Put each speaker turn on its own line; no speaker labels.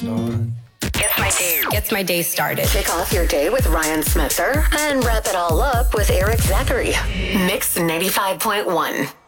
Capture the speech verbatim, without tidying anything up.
started.
Gets my day, gets my day started.
Kick off your day with Ryan Smither and wrap it all up with Eric Zachary. Mix ninety-five point one.